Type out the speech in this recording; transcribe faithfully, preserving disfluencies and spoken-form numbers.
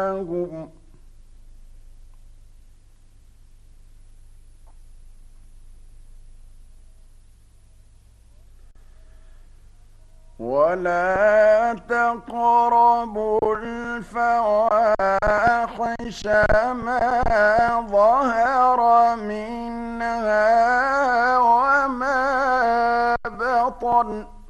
لهم ولا تقربوا الفواحش ما ظهر منها وما بطن